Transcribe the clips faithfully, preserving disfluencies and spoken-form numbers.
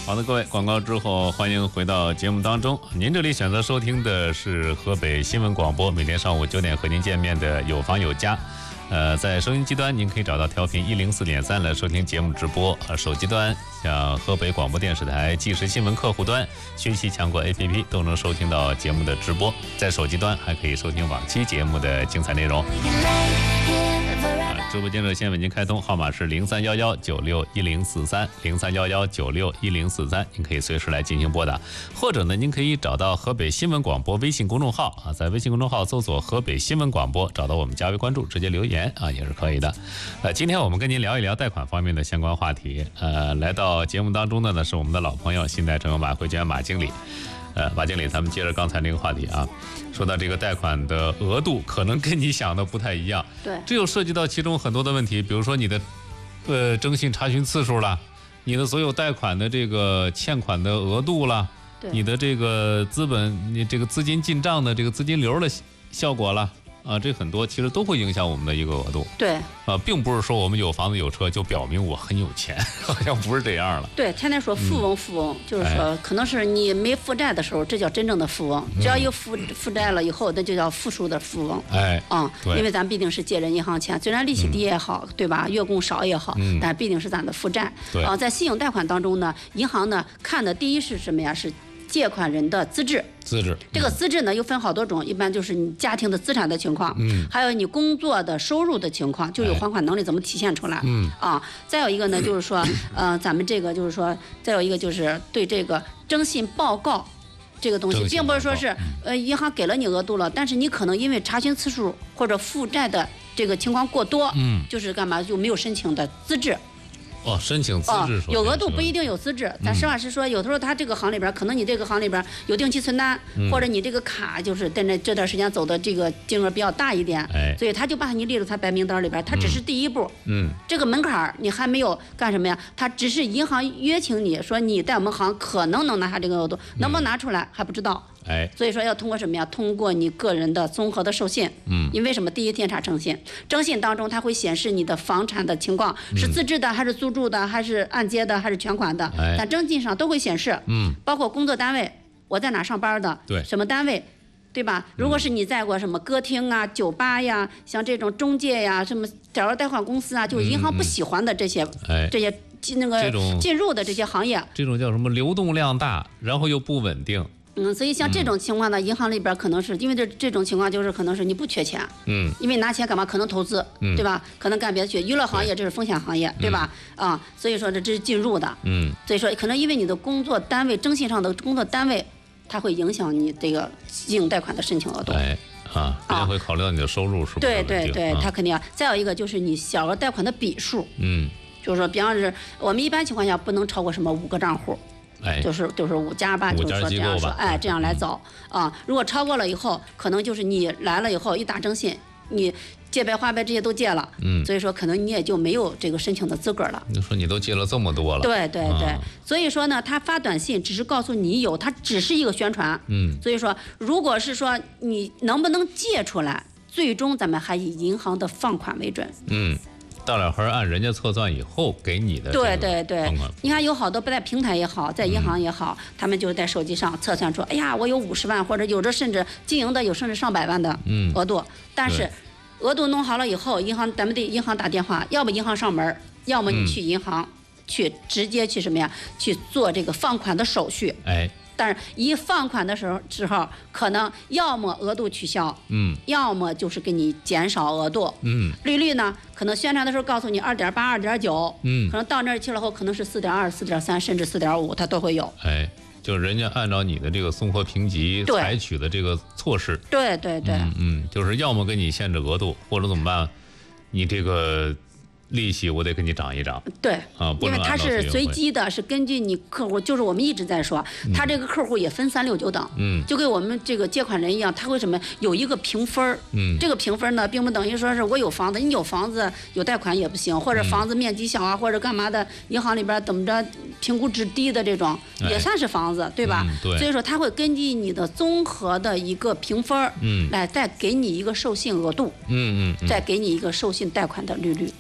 好的，各位，广告之后欢迎回到节目当中。您这里选择收听的是河北新闻广播，每天上午九点和您见面的有房有家。呃，在收音机端您可以找到调频一零四点三来收听节目直播。呃，手机端像河北广播电视台即时新闻客户端、学习强国 A P P 都能收听到节目的直播。在手机端还可以收听往期节目的精彩内容。直播间热线为您开通，号码是零三幺幺九六一零四三零三幺幺九六一零四三，您可以随时来进行拨打，或者呢，您可以找到河北新闻广播微信公众号啊，在微信公众号搜索河北新闻广播，找到我们加为关注，直接留言啊也是可以的。呃，今天我们跟您聊一聊贷款方面的相关话题。呃，来到节目当中的呢是我们的老朋友，信贷成友马汇娟马经理。呃，马经理，咱们接着刚才那个话题啊，说到这个贷款的额度，可能跟你想的不太一样。 对， 这又涉及到其中很多的问题，比如说你的呃征信查询次数啦，你的所有贷款的这个欠款的额度啦，你的这个资本，你这个资金进账的这个资金流的效果啦。啊，这很多其实都会影响我们的一个额度。 对， 啊，并不是说我们有房子有车就表明我很有钱，好像不是这样了。 对，天天说富翁，富翁、嗯、就是说、哎，可能是你没负债的时候，这叫真正的富翁；只要有负负债了以后，那就叫负数的富翁。 哎， 啊、嗯，因为咱毕竟是借人银行钱，虽然利息低也好，嗯、对吧？月供少也好，嗯、但毕竟是咱的负债。 对啊、呃，在信用贷款当中呢，银行呢看的第一是什么呀？是借款人的资质。 资质， 这个资质呢又分好多种，一般就是你家庭的资产的情况，嗯，还有你工作的收入的情况，就有还款能力怎么体现出来，嗯啊，再有一个呢就是说，呃，咱们这个就是说，再有一个就是对这个征信报告这个东西，并不是说是呃银行给了你额度了，但是你可能因为查询次数或者负债的这个情况过多，嗯，就是干嘛就没有申请的资质。 哦，申请资质、哦、 有额度不一定有资质。咱实话实说，有的时候他这个行里边，可能你这个行里边有定期存单，嗯、或者你这个卡就是在那这段时间走的这个金额比较大一点， 哎， 所以他就把你列入他白名单里边，他只是第一步，嗯，这个门槛你还没有干什么呀？他只是银行约请你说你在我们行可能能拿下这个额度，嗯、能不能拿出来还不知道。 哎， 所以说要通过什么呀？通过你个人的综合的授信。嗯，因为什么？第一天查征信，征信当中它会显示你的房产的情况是自置的还是租住的，还是按揭的还是全款的。 哎， 但征信上都会显示。嗯，包括工作单位，我在哪上班的， 对， 什么单位，对吧？如果是你在过什么歌厅啊、酒吧呀，像这种中介呀、什么找到贷款公司啊，就是银行不喜欢的这些， 哎， 这些那个进入的这些行业， 这种叫什么？流动量大，然后又不稳定。 嗯，所以像这种情况呢，嗯、银行里边可能是因为这这种情况就是可能是你不缺钱，嗯，因为拿钱干嘛？可能投资，嗯，对吧？可能干别的去，娱乐行业这是风险行业，对, 对吧？啊、嗯，所以说这这是进入的，嗯，所以说可能因为你的工作单位征信上的工作单位，它会影响你这个信用贷款的申请额度。 哎啊，人家会考虑到你的收入是不是？ 对对对，他肯定要。再有一个就是你小额贷款的笔数，嗯，就是说，比方是我们一般情况下不能超过什么五个账户。 哎， 就是就是五家吧，就是说这样说，哎，这样来走啊。如果超过了以后，可能就是你来了以后一打征信，你借呗、花呗这些都借了，嗯，所以说可能你也就没有这个申请的资格了。 你说你都借了这么多了， 对对对，啊、所以说呢，他发短信只是告诉你有，他只是一个宣传，嗯，所以说如果是说你能不能借出来，最终咱们还以银行的放款为准， 嗯。到了还是按人家测算以后给你的。 对对对，你看有好多不在平台也好，在银行也好，嗯、他们就在手机上测算说，哎呀，我有五十万，或者有的甚至经营的有甚至上百万的额度，嗯、但是额度弄好了以后，银行咱们得银行打电话，要么银行上门，要么你去银行、嗯、去直接去什么呀，去做这个放款的手续。 哎。 但是一放款的时候之后，可能要么额度取消，嗯，要么就是给你减少额度，嗯，利率呢，可能宣传的时候告诉你二点八、二点九，嗯，可能到那儿去了后，可能是四点二、四点三，甚至四点五，它都会有。 哎，就是人家按照你的这个综合评级采取的这个措施， 对对对， 嗯嗯，就是要么给你限制额度，或者怎么办？你这个。利息我得给你涨一涨， 对啊， 因为它是随机的，是根据你客户，就是我们一直在说，他这个客户也分三六九等，嗯，就跟我们这个借款人一样，他会什么有一个评分，嗯，这个评分呢，并不等于说是我有房子，你有房子有贷款也不行，或者房子面积小啊，或者干嘛的，银行里边怎么着评估值低的这种也算是房子， 哎、 对吧？ 嗯、对， 所以说他会根据你的综合的一个评分，嗯，来再给你一个授信额度， 嗯嗯， 再给你一个授信贷款的利率， 哎。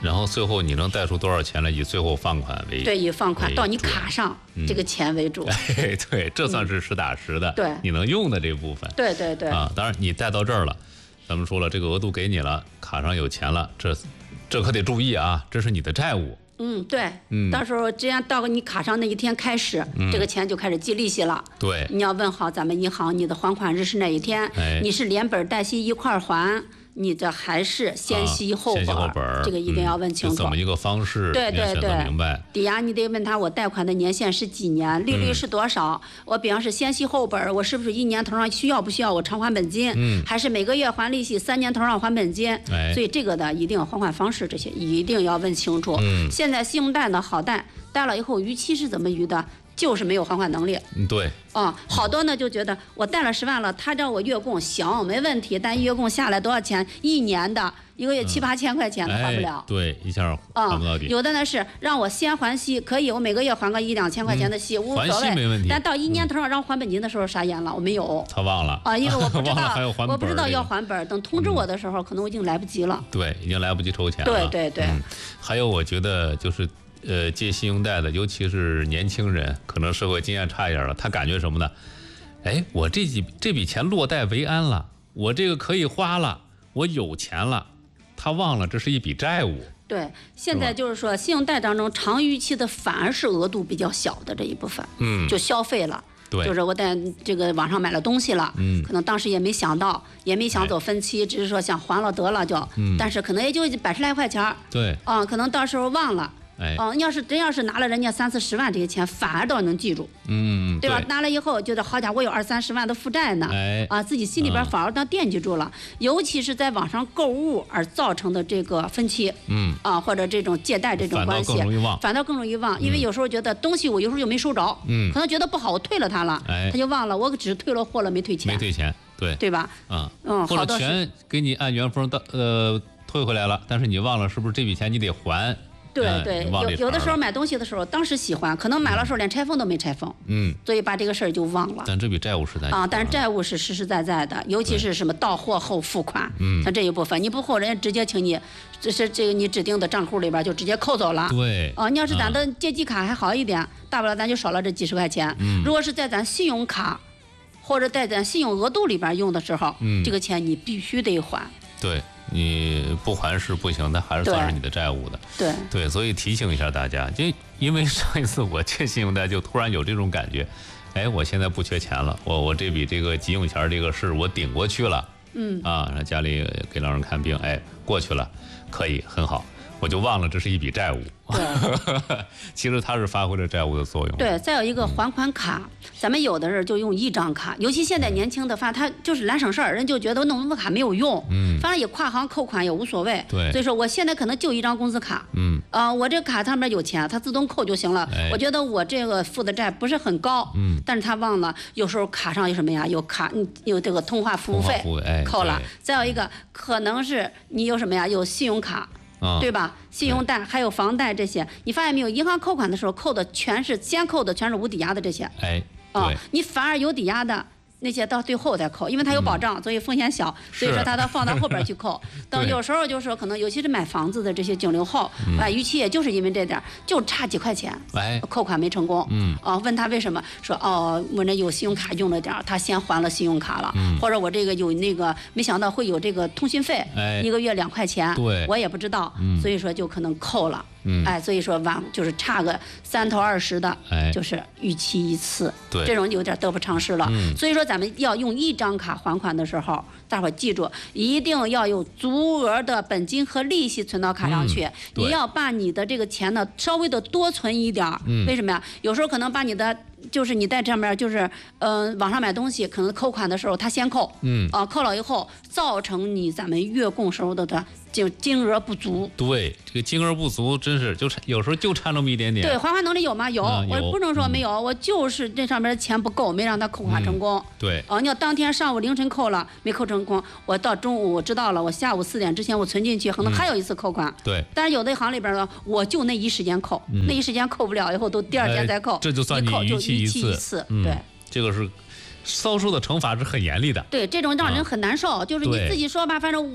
然后最后你能贷出多少钱来，以最后放款为对，以放款到你卡上这个钱为主。 哎，对，这算是实打实的， 对， 你能用的这部分。 对对对。 啊，当然你贷到这儿了，咱们说了，这个额度给你了，卡上有钱了，这这可得注意啊，这是你的债务。 嗯，对， 嗯， 到时候这样到你卡上那一天开始，嗯、这个钱就开始计利息了。 对， 你要问好咱们银行，你的还款日是哪一天？ 哎、 你是连本带息一块儿还？你这还是先息后本， 啊、本这个一定要问清楚。 嗯、怎么一个方式？ 对对对， 明白。 抵押你得问他，我贷款的年限是几年，利率是多少？嗯、我比方是先息后本，我是不是一年头上需要不需要我偿还本金？ 嗯， 还是每个月还利息，三年头上还本金？ 哎， 所以这个的一定还款方式这些一定要问清楚。 嗯， 现在信用贷呢好贷，贷了以后逾期是怎么逾的？就是没有还款能力。 嗯，对。 啊、嗯，好多呢就觉得我贷了十万了，他让我月供行没问题，但月供下来多少钱？一年的一个月七八千块钱都还不了。 哎、对，一下还不到底、 嗯。有的呢是让我先还息，可以，我每个月还个一两千块钱的息、嗯、无所谓， 还息没问题。 但到一年头上让还本金的时候傻眼了，我没有。 他忘了啊，因为我不知道还有还本我不知道要还本，等通知我的时候、嗯，可能我已经来不及了。 对，已经来不及筹钱了。 对对对。 嗯、还有，我觉得就是。呃，借信用贷的，尤其是年轻人，可能社会经验差一点了，他感觉什么呢？哎，我这几这笔钱落袋为安了，我这个可以花了，我有钱了，他忘了这是一笔债务。 对，现在就是说，信用贷当中长逾期的反而是额度比较小的这一部分， 嗯， 就消费了。 对， 就是我在这个网上买了东西了， 嗯， 可能当时也没想到，也没想走分期，哎、只是说想还了得了就， 嗯， 但是可能也就百十来块钱， 对， 啊、嗯，可能到时候忘了。 哎， 哦，要是真要是拿了人家三四十万这些钱，反而倒能记住， 嗯， 对吧？对，拿了以后觉得好家伙，我有二三十万的负债呢， 哎， 啊，自己心里边反而当惦记住了。嗯、尤其是在网上购物而造成的这个分期， 嗯， 啊，或者这种借贷这种关系， 反倒更容易忘， 反倒更容易忘，因为有时候觉得东西我有时候又没收着， 嗯， 可能觉得不好，我退了它了， 哎， 他就忘了，我只是退了货了，没退钱， 没退钱，对， 对吧？ 啊， 嗯， 或者钱给你按原封的呃退回来了，但是你忘了是不是这笔钱你得还？ 对对，有有的时候买东西的时候，当时喜欢，可能买了时候连拆封都没拆封， 嗯， 所以把这个事儿就忘了。 但这笔债务是在啊，但是债务是实实在在的，尤其是什么到货后付款， 嗯， 像这一部分，你不付，人家直接请你，这是这个你指定的账户里边就直接扣走了。 对， 啊，你要是咱的借记卡还好一点，大不了咱就少了这几十块钱。 嗯， 如果是在咱信用卡或者在咱信用额度里边用的时候， 嗯， 这个钱你必须得还。 对。你不还是不行的，还是算是你的债务的。 对对，所以提醒一下大家，就因为上一次我借信用贷，就突然有这种感觉，哎，我现在不缺钱了，我我这笔这个急用钱这个事我顶过去了， 嗯啊，家里给老人看病，哎，过去了，可以很好，我就忘了这是一笔债务。 对， 其实它是发挥了债务的作用。 对，再有一个还款卡，嗯、咱们有的人就用一张卡，尤其现在年轻的，反正他就是懒省事儿，人就觉得弄那么卡没有用， 嗯， 反正也跨行扣款也无所谓。 对， 所以说我现在可能就一张工资卡， 嗯， 啊、呃，我这卡上面有钱，它自动扣就行了。 哎、 我觉得我这个负的债不是很高， 嗯， 但是他忘了，有时候卡上有什么呀？有卡，有这个通话服务费哎、 扣了。再有一个可能是你有什么呀？有信用卡。 嗯、 对吧？信用贷还有房贷这些，你发现没有？银行扣款的时候扣的全是先扣的全是无抵押的这些， 哎， 啊、哦，你反而有抵押的那些到最后再扣，因为它有保障，嗯、所以风险小，所以说它都放到后边去扣。等有时候就是说可能尤其是买房子的这些九零后，啊，逾期也就是因为这点，就差几块钱， 哎， 扣款没成功。 嗯， 啊，问他为什么？说哦，我这有信用卡用了点，他先还了信用卡了， 嗯、 或者我这个有那个没想到会有这个通讯费， 哎， 一个月两块钱， 对， 我也不知道， 嗯、 所以说就可能扣了。 嗯， 哎，所以说晚就是差个三头二十的， 哎， 就是逾期一次， 对， 这种有点得不偿失了。 嗯， 所以说咱们要用一张卡还款的时候，大伙记住，一定要有足额的本金和利息存到卡上去。 嗯、 你要把你的这个钱呢稍微的多存一点儿。 嗯， 为什么呀？有时候可能把你的就是你在这面就是呃网上买东西，可能扣款的时候他先扣， 嗯， 啊、呃、扣了以后，造成你咱们月供时候的的就金额不足。 对，这个金额不足真是就差有时候就差那么一点点。 对，还款能力有吗？有， 嗯、有我不能说没有， 嗯、 我就是这上面的钱不够，没让他扣款成功。 嗯、对， 哦、呃，你要当天上午凌晨扣了，没扣成功，我到中午我知道了，我下午四点之前我存进去，可能还有一次扣款。 嗯、对， 但是有的行里边呢，我就那一时间扣， 嗯、 那一时间扣不了，以后都第二天再扣， 哎、这就算你逾期一次。 一次， 嗯、 对， 这个是稍收的惩罚是很严厉的。 对，这种让人很难受。啊、就是你自己说吧，反正我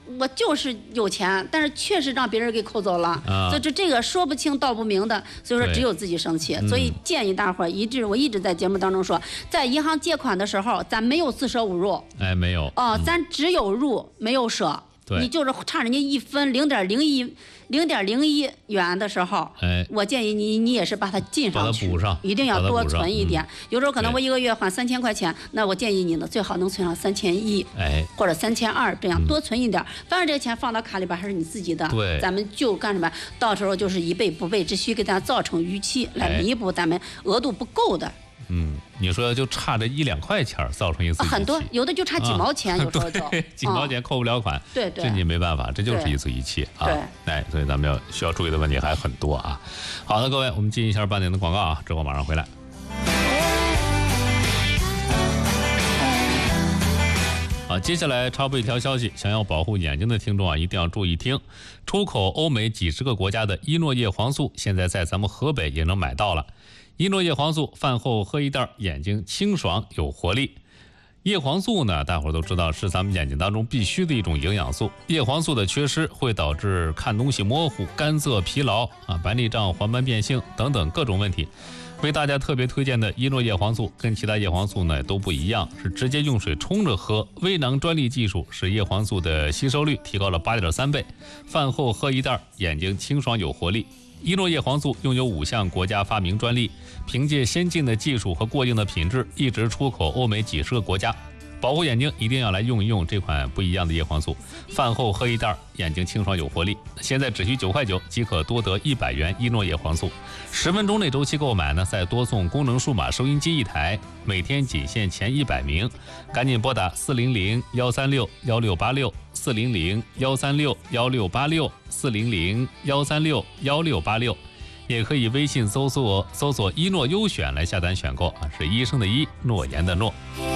我就是有钱，但是确实让别人给扣走了，啊、所以这这个说不清道不明的，所以说只有自己生气。所以建议大伙儿一直，我一直在节目当中说，在银行借款的时候，咱没有四舍五入， 哎，没有， 哦、呃，咱只有入没有舍。你就是差人家一分零点零一零点零一元的时候，哎，我建议你你也是把它进上去， 把它补上， 一定要多存一点。 嗯、 有时候可能我一个月还三千块钱，那我建议你呢，最好能存上三千一， 哎， 或者三千二，这样多存一点。嗯、反正这个钱放到卡里边还是你自己的， 对， 咱们就干什么？到时候就是以备不备之需，给咱造成逾期，来弥补咱们额度不够的。 嗯，你说就差这一两块钱造成一次逾期， 很多有的就差几毛钱，啊、有时候就几毛钱扣不了款， 对对， 这你没办法，这就是一次逾期啊。 对， 哎，所以咱们要需要注意的问题还很多啊。好的，各位，我们进一下半点的广告啊，之后马上回来。啊，接下来插播一条消息，想要保护眼睛的听众啊，一定要注意听。出口欧美几十个国家的伊诺叶黄素，现在在咱们河北也能买到了。伊诺叶黄素饭后喝一袋，眼睛清爽有活力。叶黄素呢，大伙儿都知道是咱们眼睛当中必须的一种营养素。叶黄素的缺失会导致看东西模糊、干涩、疲劳啊、白内障、黄斑变性等等各种问题。为大家特别推荐的伊诺叶黄素跟其他叶黄素呢都不一样，是直接用水冲着喝，微囊专利技术使叶黄素的吸收率提高了 八点三倍。饭后喝一袋，眼睛清爽有活力。伊诺叶黄素拥有五项国家发明专利，凭借先进的技术和过硬的品质，一直出口欧美几十个国家。保护眼睛一定要来用一用这款不一样的叶黄素，饭后喝一袋，眼睛清爽有活力。现在只需九块九即可多得一百元伊诺叶黄素，十分钟内周期购买呢，再多送功能数码收音机一台，每天仅限前一百名，赶紧拨打四零零幺三六幺六八六四零零幺三六幺六八六四零零幺三六幺六八六，也可以微信搜索搜索伊诺优选来下单选购啊，是医生的医，诺言的诺。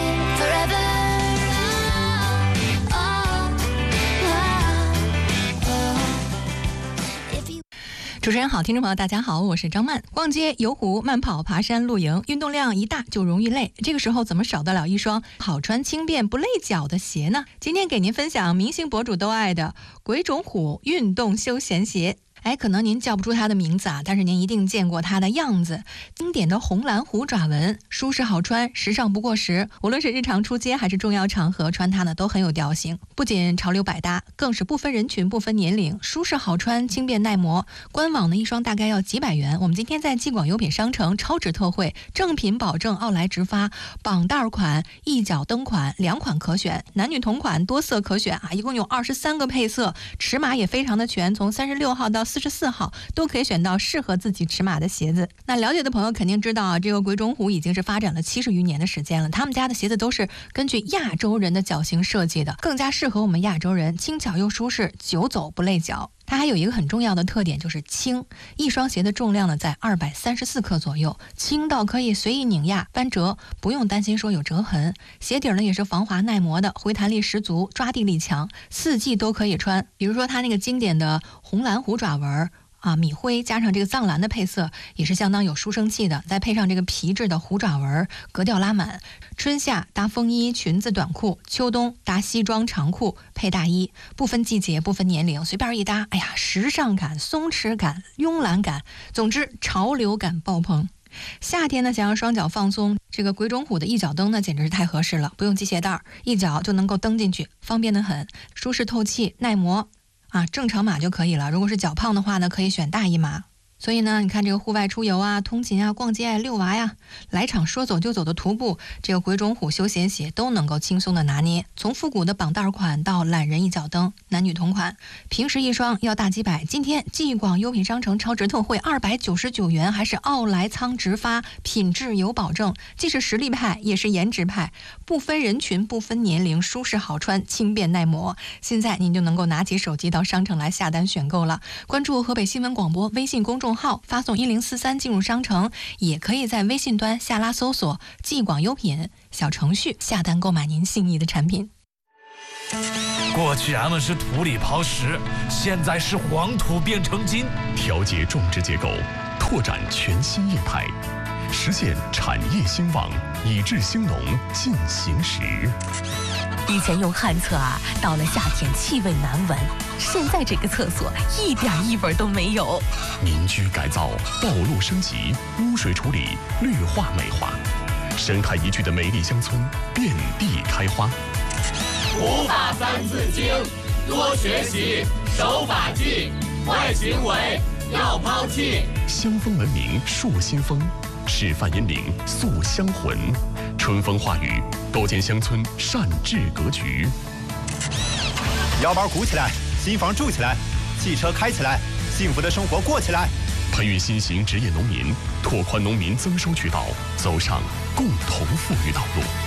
主持人好，听众朋友大家好，我是张曼。逛街、游湖、慢跑、爬山、露营，运动量一大就容易累，这个时候怎么少得了一双好穿、轻便、不累脚的鞋呢？今天给您分享明星博主都爱的鬼冢虎运动休闲鞋。哎，可能您叫不出它的名字啊，但是您一定见过它的样子。经典的红蓝虎爪纹，舒适好穿，时尚不过时。无论是日常出街还是重要场合，穿它呢都很有调性。不仅潮流百搭，更是不分人群、不分年龄，舒适好穿，轻便耐磨。官网呢一双大概要几百元，我们今天在纪广优品商城超值特惠，正品保证，奥莱直发，绑带款、一脚蹬款两款可选，男女同款多色可选啊，一共有二十三个配色，尺码也非常的全，从三十六号到四十四号都可以选到适合自己尺码的鞋子。那了解的朋友肯定知道啊，这个鬼冢虎已经是发展了七十余年的时间了，他们家的鞋子都是根据亚洲人的脚型设计的，更加适合我们亚洲人，轻巧又舒适，久走不累脚。它还有一个很重要的特点，就是轻。一双鞋的重量呢在二百三十四克左右，轻到可以随意拧压翻折，不用担心说有折痕。鞋底呢也是防滑耐磨的，回弹力十足，抓地力强，四季都可以穿。比如说它那个经典的红蓝虎爪纹啊，米灰加上这个藏蓝的配色也是相当有书生气的，再配上这个皮质的虎爪纹，格调拉满。春夏搭风衣、裙子、短裤，秋冬搭西装、长裤配大衣，不分季节、不分年龄，随便一搭，哎呀，时尚感、松弛感、慵懒感，总之潮流感爆棚。夏天呢，想要双脚放松，这个鬼冢虎的一脚蹬呢，简直是太合适了，不用系鞋带，一脚就能够蹬进去，方便得很，舒适透气、耐磨。啊，正常码就可以了。如果是脚胖的话呢，可以选大一码。所以呢，你看这个户外出游啊、通勤啊、逛街啊、遛娃呀，来场说走就走的徒步，这个鬼冢虎休闲鞋都能够轻松的拿捏。从复古的绑带款到懒人一脚蹬，男女同款，平时一双要大几百，今天纪广优品商城超值特惠二百九十九元，还是奥莱仓直发，品质有保证，既是实力派也是颜值派，不分人群不分年龄，舒适好穿，轻便耐磨。现在您就能够拿起手机到商城来下单选购了。关注河北新闻广播微信公众号，发送一零四三进入商城，也可以在微信端下拉搜索纪广优品小程序下单购买您心仪的产品。 过去俺们是土里刨食，现在是黄土变成金， 调节种植结构，拓展全新业态，实现产业兴旺，以质兴农进行时。 以前用旱厕啊，到了夏天气味难闻，现在这个厕所一点异味都没有。 民居改造、道路升级、污水处理、绿化美化，深海一句的美丽乡村遍地开花。 古法三字经，多学习，守法纪，坏行为要抛弃。 乡风文明树新风，示范引领塑乡魂，春风化雨，构建乡村善治格局。 腰包鼓起来，新房住起来，汽车开起来，幸福的生活过起来。 培育新型职业农民，拓宽农民增收渠道，走上共同富裕道路。